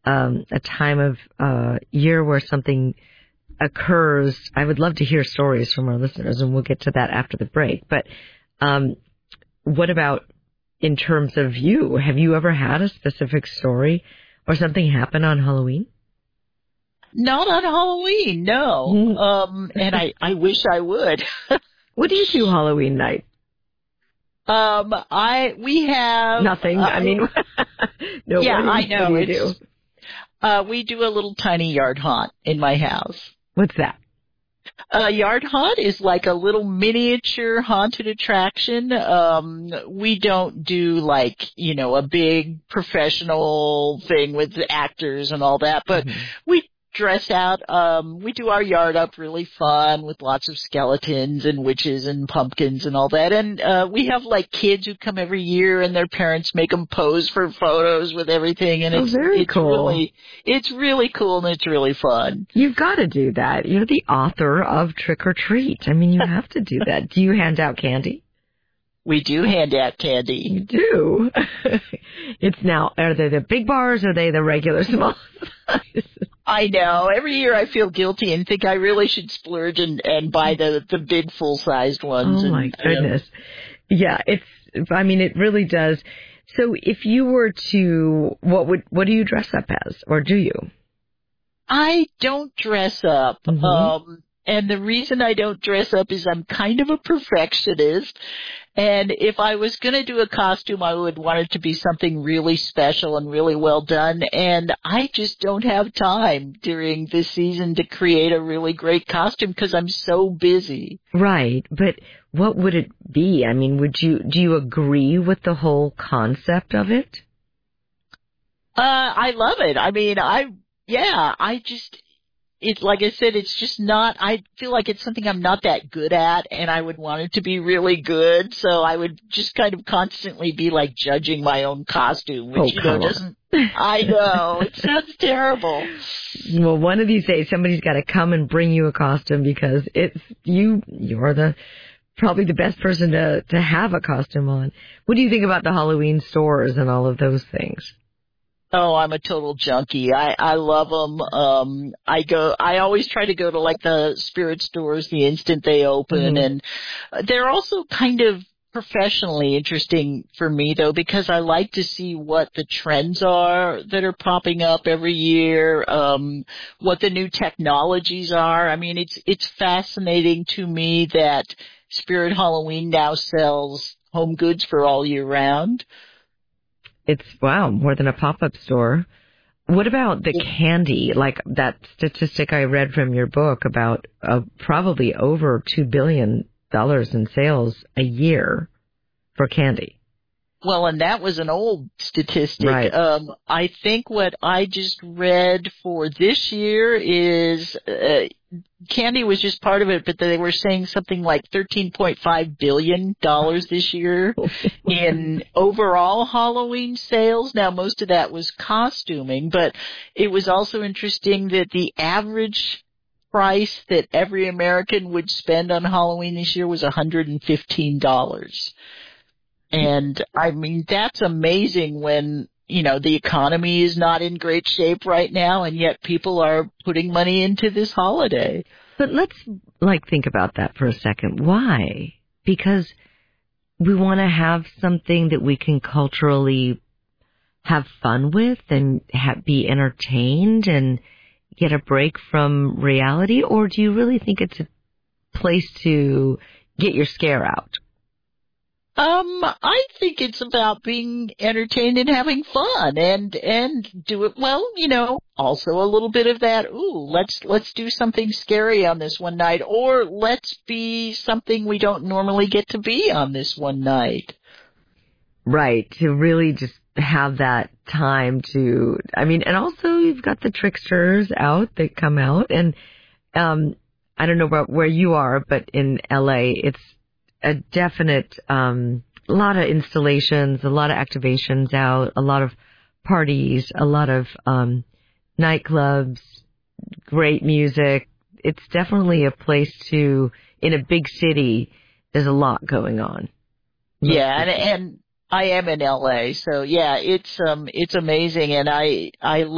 a time of year where something occurs. I would love to hear stories from our listeners, and we'll get to that after the break. But what about in terms of you? Have you ever had a specific story or something happen on Halloween? Not on Halloween, no. And I wish I would. What do you do Halloween night? We have nothing. I mean, no. Yeah, I know. What do you do? We do a little tiny yard haunt in my house. What's that? A yard haunt is like a little miniature haunted attraction. We don't do like, a big professional thing with the actors and all that, but we dress out. We do our yard up really fun with lots of skeletons and witches and pumpkins and all that. And we have like kids who come every year and their parents make them pose for photos with everything. And it's cool. It's really cool and it's really fun. You've got to do that. You're the author of Trick or Treat. I mean, you have to do that. Do you hand out candy? We do hand out candy. You do. It's now, are they the big bars or are they the regular small size? I know. Every year I feel guilty and think I really should splurge and buy the big full-sized ones. Oh, my goodness. Yeah, it really does. So if you were to, what do you dress up as, or do you? I don't dress up. Mm-hmm. And the reason I don't dress up is I'm kind of a perfectionist. And if I was going to do a costume, I would want it to be something really special and really well done. And I just don't have time during this season to create a really great costume because I'm so busy. Right. But what would it be? I mean, do you agree with the whole concept of it? I love it. I mean, it's like I said, it's just not, I feel like it's something I'm not that good at and I would want it to be really good. So I would just kind of constantly be like judging my own costume, which, doesn't, I know, it sounds terrible. Well, one of these days somebody's got to come and bring you a costume because you're probably the best person to have a costume on. What do you think about the Halloween stores and all of those things? Oh, I'm a total junkie. I love them. I always try to go to like the spirit stores the instant they open. And they're also kind of professionally interesting for me though, because I like to see what the trends are that are popping up every year, what the new technologies are. I mean, it's fascinating to me that Spirit Halloween now sells home goods for all year round. It's, wow, more than a pop-up store. What about the candy? Like that statistic I read from your book about probably over $2 billion in sales a year for candy. Well, and that was an old statistic. Right. I think what I just read for this year is candy was just part of it, but they were saying something like $13.5 billion this year in overall Halloween sales. Now, most of that was costuming, but it was also interesting that the average price that every American would spend on Halloween this year was $115. And I mean, that's amazing when, the economy is not in great shape right now, and yet people are putting money into this holiday. But let's think about that for a second. Why? Because we want to have something that we can culturally have fun with and be entertained and get a break from reality? Or do you really think it's a place to get your scare out? I think it's about being entertained and having fun and do it well, also a little bit of that, let's do something scary on this one night, or let's be something we don't normally get to be on this one night. Right, to really just have that time to, and also you've got the tricksters out that come out, and I don't know about where you are, but in LA, it's a definite, lot of installations, a lot of activations out, a lot of parties, a lot of nightclubs, great music. It's definitely a place in a big city, there's a lot going on. Yeah, and I am in LA, so yeah, it's amazing, and I